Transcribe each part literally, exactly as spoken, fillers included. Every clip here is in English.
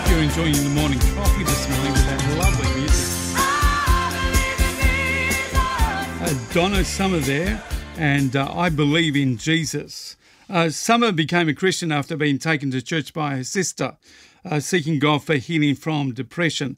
hope you're enjoying the morning coffee this morning with that lovely music. Uh, Donna Summer there, and uh, I Believe in Jesus. Uh, Summer became a Christian after being taken to church by her sister, uh, seeking God for healing from depression.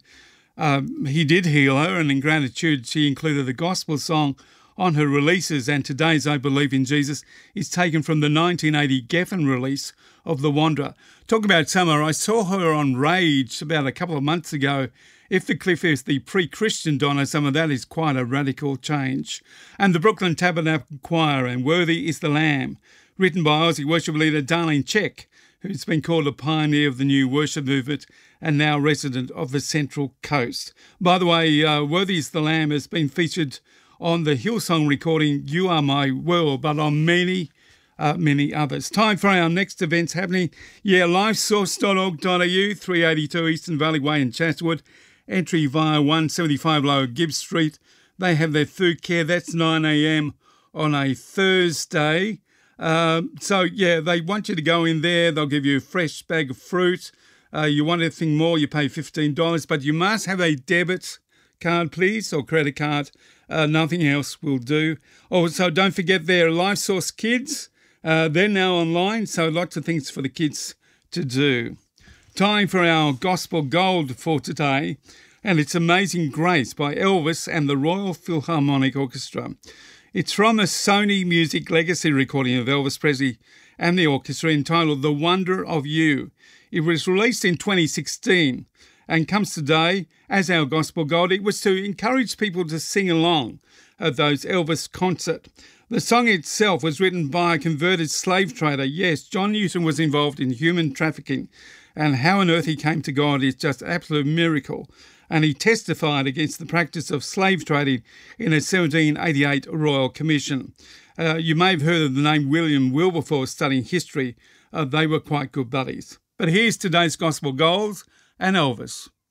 Um, he did heal her, and in gratitude she included a gospel song on her releases, and today's I Believe in Jesus is taken from the nineteen eighty Geffen release of The Wanderer. Talk about Summer. I saw her on Rage about a couple of months ago. If the Cliff is the pre-Christian Donna Summer, that is quite a radical change. And the Brooklyn Tabernacle Choir and Worthy is the Lamb, written by Aussie worship leader Darlene Check, who's been called a pioneer of the new worship movement and now resident of the Central Coast. By the way, uh, Worthy is the Lamb has been featured on the Hillsong recording You Are My World, but on many, uh, many others. Time for our next events happening. Yeah, livesource dot org dot a u, three eighty-two Eastern Valley Way in Chatswood. Entry via one seventy-five Lower Gibbs Street. They have their food care. That's nine a m on a Thursday. Um, so, yeah, they want you to go in there. They'll give you a fresh bag of fruit. Uh, you want anything more, you pay fifteen dollars. But you must have a debit card, please, or credit card. Uh, nothing else will do. Also, don't forget their LifeSource Kids. Uh, they're now online, so lots of things for the kids to do. Time for our Gospel Gold for today, and it's Amazing Grace by Elvis and the Royal Philharmonic Orchestra. It's from a Sony Music Legacy recording of Elvis Presley and the orchestra entitled The Wonder of You. It was released in twenty sixteen and comes today as our Gospel Gold. It was to encourage people to sing along at those Elvis concerts. The song itself was written by a converted slave trader. Yes, John Newton was involved in human trafficking, and how on earth he came to God is just an absolute miracle. And he testified against the practice of slave trading in a seventeen eighty-eight Royal Commission. Uh, you may have heard of the name William Wilberforce studying history. Uh, they were quite good buddies. But here's today's Gospel Gold and Elvis.